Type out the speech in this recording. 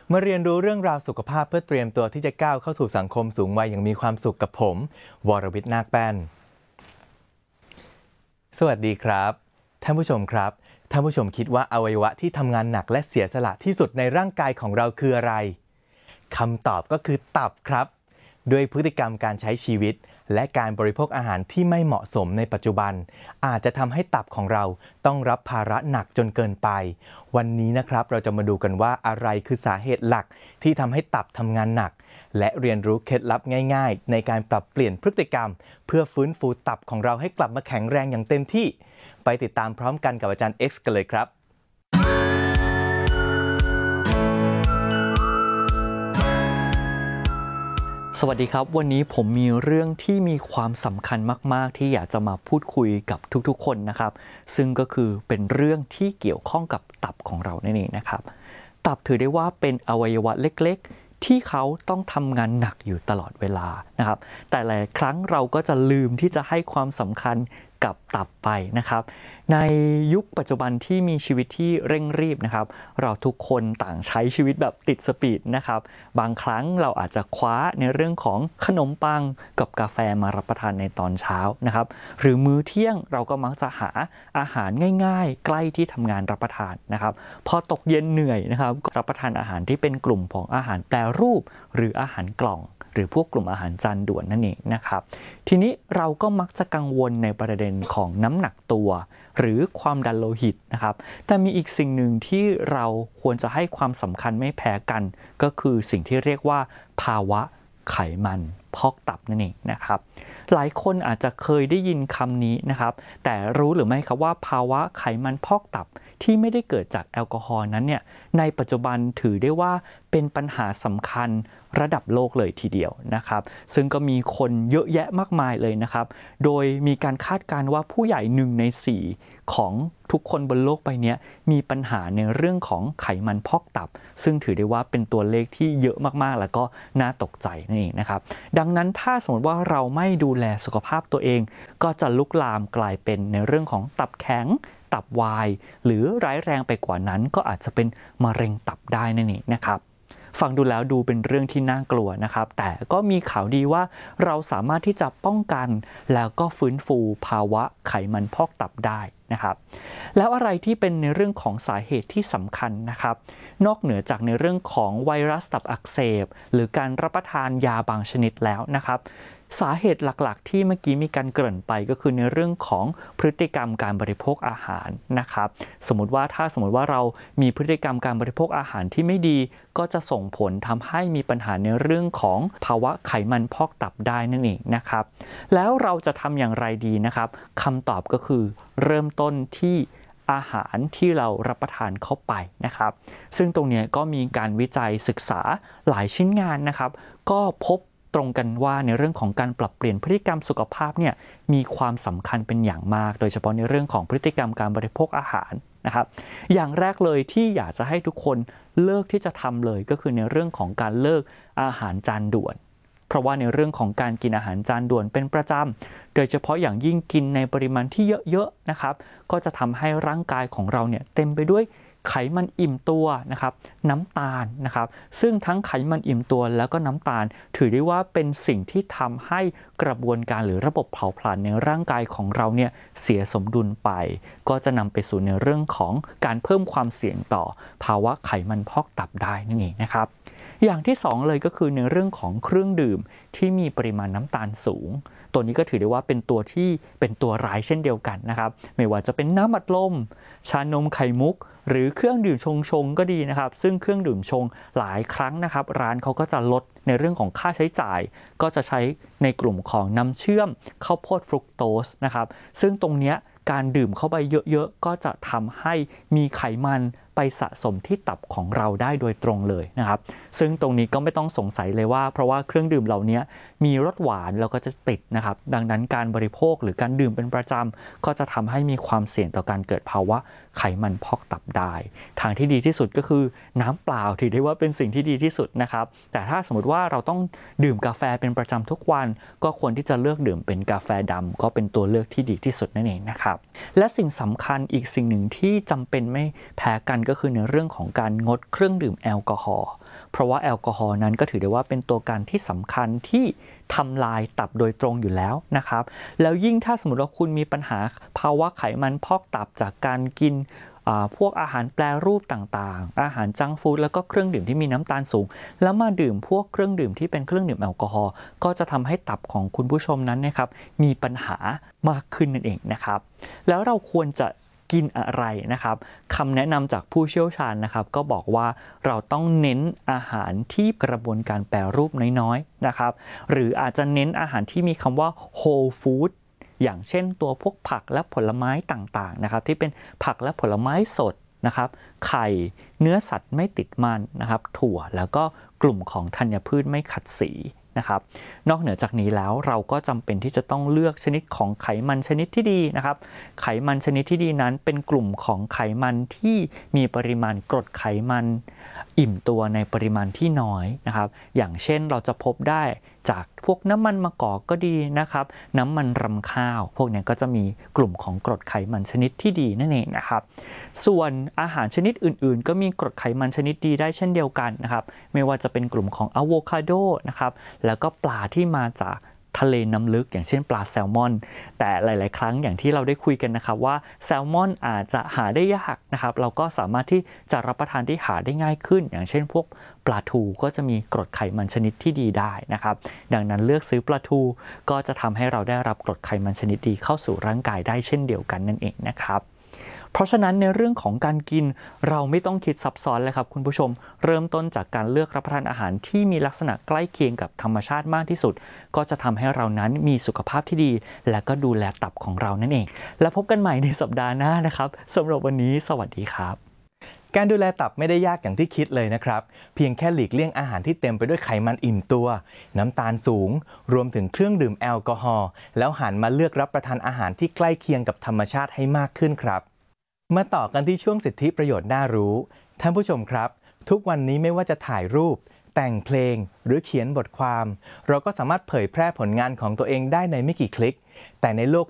มาเรียนรู้เรื่องราวสุขภาพเพื่อเตรียมตัวที่จะก้าวเข้าสู่สังคมสูงวัยอย่างมีความสุขกับผมวรวิทย์นาคแป้นสวัสดีครับท่านผู้ชมครับท่านผู้ชมคิดว่าอวัยวะที่ทำงานหนักและเสียสละที่สุดในร่างกายของเราคืออะไรคำตอบก็คือตับครับด้วยพฤติกรรมการใช้ชีวิตและการบริโภคอาหารที่ไม่เหมาะสมในปัจจุบันอาจจะทำให้ตับของเราต้องรับภาระหนักจนเกินไปวันนี้นะครับเราจะมาดูกันว่าอะไรคือสาเหตุหลักที่ทำให้ตับทำงานหนักและเรียนรู้เคล็ดลับง่ายๆในการปรับเปลี่ยนพฤติกรรมเพื่อฟื้นฟูตับของเราให้กลับมาแข็งแรงอย่างเต็มที่ไปติดตามพร้อมกันกับอาจารย์ X กันเลยครับสวัสดีครับวันนี้ผมมีเรื่องที่มีความสำคัญมากๆที่อยากจะมาพูดคุยกับทุกๆคนนะครับซึ่งก็คือเป็นเรื่องที่เกี่ยวข้องกับตับของเรานั่นเองนะครับตับถือได้ว่าเป็นอวัยวะเล็กๆที่เขาต้องทำงานหนักอยู่ตลอดเวลานะครับแต่หลายครั้งเราก็จะลืมที่จะให้ความสำคัญกับตับไปนะครับในยุคปัจจุบันที่มีชีวิตที่เร่งรีบนะครับเราทุกคนต่างใช้ชีวิตแบบติดสปีดนะครับบางครั้งเราอาจจะคว้าในเรื่องของขนมปังกับกาแฟมารับประทานในตอนเช้านะครับหรือมื้อเที่ยงเราก็มักจะหาอาหารง่ายๆใกล้ที่ทำงานรับประทานนะครับพอตกเย็นเหนื่อยนะครับก็รับประทานอาหารที่เป็นกลุ่มของอาหารแปรรูปหรืออาหารกล่องหรือพวกกลุ่มอาหารจานด่วนนั่นเองนะครับทีนี้เราก็มักจะกังวลในประเด็นของน้ำหนักตัวหรือความดันโลหิตนะครับแต่มีอีกสิ่งหนึ่งที่เราควรจะให้ความสำคัญไม่แพ้กันก็คือสิ่งที่เรียกว่าภาวะไขมันพอกตับนั่นเองนะครับหลายคนอาจจะเคยได้ยินคำนี้นะครับแต่รู้หรือไม่ครับว่าภาวะไขมันพอกตับที่ไม่ได้เกิดจากแอลกอฮอล์นั้นเนี่ยในปัจจุบันถือได้ว่าเป็นปัญหาสำคัญระดับโลกเลยทีเดียวนะครับซึ่งก็มีคนเยอะแยะมากมายเลยนะครับโดยมีการคาดการณ์ว่าผู้ใหญ่1 ใน 4ของทุกคนบนโลกใบนี้มีปัญหาในเรื่องของไขมันพอกตับซึ่งถือได้ว่าเป็นตัวเลขที่เยอะมากๆแล้วก็น่าตกใจนั่นเองนะครับดังนั้นถ้าสมมติว่าเราไม่ดูแลสุขภาพตัวเองก็จะลุกลามกลายเป็นในเรื่องของตับแข็งตับวายหรือร้ายแรงไปกว่านั้นก็อาจจะเป็นมะเร็งตับได้นั่นเองนะครับฟังดูแล้วดูเป็นเรื่องที่น่ากลัวนะครับแต่ก็มีข่าวดีว่าเราสามารถที่จะป้องกันแล้วก็ฟื้นฟูภาวะไขมันพอกตับได้นะครับแล้วอะไรที่เป็นในเรื่องของสาเหตุที่สำคัญนะครับนอกเหนือจากในเรื่องของไวรัสตับอักเสบหรือการรับประทานยาบางชนิดแล้วนะครับสาเหตุหลักๆที่เมื่อกี้มีการเกริ่นไปก็คือในเรื่องของพฤติกรรมการบริโภคอาหารนะครับสมมติว่าเรามีพฤติกรรมการบริโภคอาหารที่ไม่ดีก็จะส่งผลทำให้มีปัญหาในเรื่องของภาวะไขมันพอกตับได้นั่นเองนะครับแล้วเราจะทำอย่างไรดีนะครับคำตอบก็คือเริ่มต้นที่อาหารที่เรารับประทานเข้าไปนะครับซึ่งตรงนี้ก็มีการวิจัยศึกษาหลายชิ้นงานนะครับก็พบตรงกันว่าในเรื่องของการปรับเปลี่ยนพฤติกรรมสุขภาพเนี่ยมีความสำคัญเป็นอย่างมากโดยเฉพาะในเรื่องของพฤติกรรมการบริโภคอาหารนะครับอย่างแรกเลยที่อยากจะให้ทุกคนเลิกที่จะทำเลยก็คือในเรื่องของการเลิกอาหารจานด่วนเพราะว่าในเรื่องของการกินอาหารจานด่วนเป็นประจำโดยเฉพาะอย่างยิ่งกินในปริมาณที่เยอะๆนะครับก็จะทำให้ร่างกายของเราเนี่ยเต็มไปด้วยไขมันอิ่มตัวนะครับน้ำตาลนะครับซึ่งทั้งไขมันอิ่มตัวแล้วก็น้ำตาลถือได้ว่าเป็นสิ่งที่ทำให้กระบวนการหรือระบบเผาผลาญในร่างกายของเราเนี่ยเสียสมดุลไปก็จะนำไปสู่ในเรื่องของการเพิ่มความเสี่ยงต่อภาวะไขมันพอกตับได้นั่นเองนะครับอย่างที่2เลยก็คือในเรื่องของเครื่องดื่มที่มีปริมาณน้ำตาลสูงตัวนี้ก็ถือได้ว่าเป็นตัวร้ายเช่นเดียวกันนะครับไม่ว่าจะเป็นน้ำอัดลมชานมไข่มุกหรือเครื่องดื่มชงก็ดีนะครับซึ่งเครื่องดื่มชงหลายครั้งนะครับร้านเขาก็จะลดในเรื่องของค่าใช้จ่ายก็จะใช้ในกลุ่มของน้ำเชื่อมข้าวโพดฟรุกโตสนะครับซึ่งตรงนี้การดื่มเข้าไปเยอะๆก็จะทำให้มีไขมันไปสะสมที่ตับของเราได้โดยตรงเลยนะครับซึ่งตรงนี้ก็ไม่ต้องสงสัยเลยว่าเพราะว่าเครื่องดื่มเหล่านี้มีรสหวานแล้วก็จะติดนะครับดังนั้นการบริโภคหรือการดื่มเป็นประจำก็จะทำให้มีความเสี่ยงต่อการเกิดภาวะไขมันพอกตับได้ทางที่ดีที่สุดก็คือน้ำเปล่าถือได้ว่าเป็นสิ่งที่ดีที่สุดนะครับแต่ถ้าสมมติว่าเราต้องดื่มกาแฟเป็นประจำทุกวันก็ควรที่จะเลือกดื่มเป็นกาแฟดำก็เป็นตัวเลือกที่ดีที่สุดนั่นเองนะครับและสิ่งสำคัญอีกสิ่งหนึ่งที่จำเป็นไม่แพ้กันก็คือในเรื่องของการงดเครื่องดื่มแอลกอฮอล์เพราะว่าแอลกอฮอล์นั้นก็ถือได้ว่าเป็นตัวการที่สำคัญที่ทำลายตับโดยตรงอยู่แล้วนะครับแล้วยิ่งถ้าสมมติว่าคุณมีปัญหาภาวะไขมันพอกตับจากการกินพวกอาหารแปรรูปต่างๆอาหารจังก์ฟู้ดแล้วก็เครื่องดื่มที่มีน้ำตาลสูงแล้วมาดื่มพวกเครื่องดื่มที่เป็นเครื่องดื่มแอลกอฮอล์ก็จะทำให้ตับของคุณผู้ชมนั้นนะครับมีปัญหามากขึ้นนั่นเองนะครับแล้วเราควรจะกินอะไรนะครับคำแนะนำจากผู้เชี่ยวชาญนะครับก็บอกว่าเราต้องเน้นอาหารที่กระบวนการแปรรูปน้อยๆนะครับหรืออาจจะเน้นอาหารที่มีคำว่า whole foodอย่างเช่นตัวพวกผักและผลไม้ต่างๆนะครับที่เป็นผักและผลไม้สดนะครับไข่เนื้อสัตว์ไม่ติดมันนะครับถั่วแล้วก็กลุ่มของธัญพืชไม่ขัดสีนะครับนอกเหนือจากนี้แล้วเราก็จำเป็นที่จะต้องเลือกชนิดของไขมันชนิดที่ดีนะครับไขมันชนิดที่ดีนั้นเป็นกลุ่มของไขมันที่มีปริมาณกรดไขมันอิ่มตัวในปริมาณที่น้อยนะครับอย่างเช่นเราจะพบได้จากพวกน้ำมันมะกอกก็ดีนะครับน้ำมันรำข้าวพวกนี้ก็จะมีกลุ่มของกรดไขมันชนิดที่ดีนั่นเองนะครับส่วนอาหารชนิดอื่นๆก็มีกรดไขมันชนิดดีได้เช่นเดียวกันนะครับไม่ว่าจะเป็นกลุ่มของอะโวคาโดนะครับแล้วก็ปลาที่มาจากทะเลน้ำลึกอย่างเช่นปลาแซลมอนแต่หลายๆครั้งอย่างที่เราได้คุยกันนะครับว่าแซลมอนอาจจะหาได้ยากนะครับเราก็สามารถที่จะรับประทานที่หาได้ง่ายขึ้นอย่างเช่นพวกปลาทูก็จะมีกรดไขมันชนิดที่ดีได้นะครับดังนั้นเลือกซื้อปลาทูก็จะทำให้เราได้รับกรดไขมันชนิดดีเข้าสู่ร่างกายได้เช่นเดียวกันนั่นเองนะครับเพราะฉะนั้นในเรื่องของการกินเราไม่ต้องคิดซับซ้อนเลยครับคุณผู้ชมเริ่มต้นจากการเลือกรับประทานอาหารที่มีลักษณะใกล้เคียงกับธรรมชาติมากที่สุดก็จะทำให้เรานั้นมีสุขภาพที่ดีและก็ดูแลตับของเรานั่นเองแล้วพบกันใหม่ในสัปดาห์หน้านะครับสำหรับวันนี้สวัสดีครับการดูแลตับไม่ได้ยากอย่างที่คิดเลยนะครับเพียงแค่หลีกเลี่ยงอาหารที่เต็มไปด้วยไขมันอิ่มตัวน้ำตาลสูงรวมถึงเครื่องดื่มแอลกอฮอล์แล้วหันมาเลือกรับประทานอาหารที่ใกล้เคียงกับธรรมชาติให้มากขึ้นครับมาต่อกันที่ช่วงสิทธิประโยชน์น่ารู้ท่านผู้ชมครับทุกวันนี้ไม่ว่าจะถ่ายรูปแต่งเพลงหรือเขียนบทความเราก็สามารถเผยแพร่ผลงานของตัวเองได้ในไม่กี่คลิกแต่ในโลก